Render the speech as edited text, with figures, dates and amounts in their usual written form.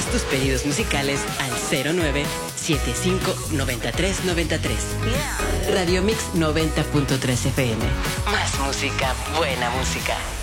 Haz tus pedidos musicales al 09759393. Radio Mix 90.3 FM. Más música, buena música.